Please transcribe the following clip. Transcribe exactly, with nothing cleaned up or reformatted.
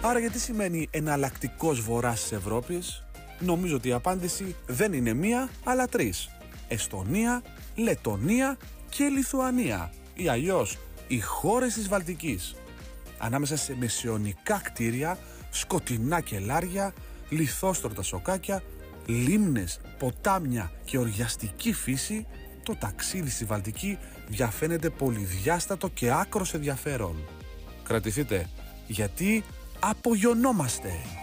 Άρα γιατί σημαίνει εναλλακτικός βορράς της Ευρώπης? Νομίζω ότι η απάντηση δεν είναι μία, αλλά τρεις. Εστονία, Λετονία και Λιθουανία, ή αλλιώς οι χώρες της Βαλτικής. Ανάμεσα σε μεσαιωνικά κτίρια, σκοτεινά κελάρια, λιθόστρωτα σοκάκια, λίμνες, ποτάμια και οριαστική φύση, το ταξίδι στη Βαλτική διαφαίνεται πολυδιάστατο και άκρος ενδιαφέρον. Κρατηθείτε, γιατί απογειωνόμαστε!